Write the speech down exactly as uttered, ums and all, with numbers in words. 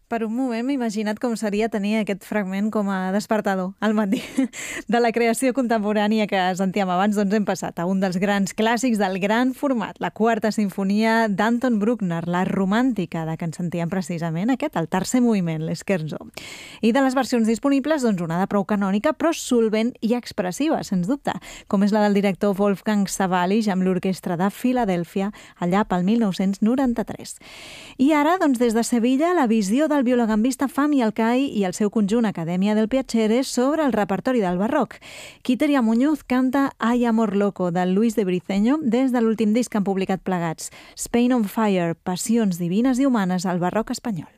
Per un moment m'he imaginat com seria tenir aquest fragment com a despertador al matí. De la creació contemporània que sentíem abans, doncs hem passat a un dels grans clàssics del gran format, la quarta sinfonia d'Anton Bruckner, la romàntica, de que ens sentíem precisament aquest, el tercer moviment, l'Scherzo. I de les versions disponibles, doncs una de prou canònica, però solvent i expressiva, sens dubte, com és la del director Wolfgang Sawallisch amb l'Orquestra de Filadèlfia, allà pel mil nou-cents noranta-tres. I ara, doncs, des de Sevilla, la visió del violagambista Fami Alcai i el seu conjunt Acadèmia del Piacere sobre el repertori del barroc. Quiteria Muñoz canta Ay amor loco, de Luis de Briceño, des de l'últim disc que han publicat plegats, Spain on Fire, passions divines i humanes al barroc espanyol.